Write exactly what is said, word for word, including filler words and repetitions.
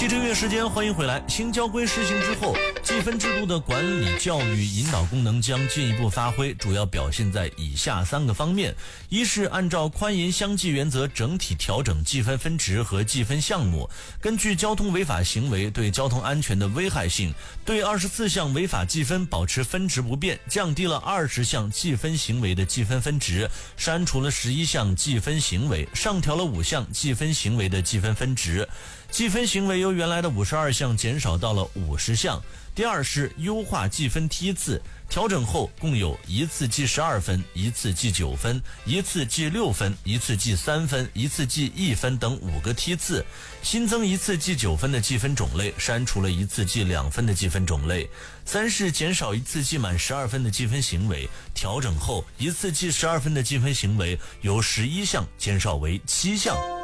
汽车月时间，欢迎回来。新交规施行之后，计分制度的管理、教育、引导功能将进一步发挥，主要表现在以下三个方面：一是按照宽严相济原则整体调整计分分值和计分项目，根据交通违法行为对交通安全的危害性，对二十四项违法计分保持分值不变，降低了二十项计分行为的计分分值，删除了十一项计分行为，上调了五项计分行为的计分分值。计分行为由原来的五十二项减少到了五十项。第二是优化计分梯次，调整后共有一次记十二分、一次记九分、一次记六分、一次记三分、一次记一分等五个梯次，新增一次记九分的计分种类，删除了一次记两分的计分种类。三是减少一次记满十二分的计分行为，调整后一次记十二分的计分行为由十一项减少为七项。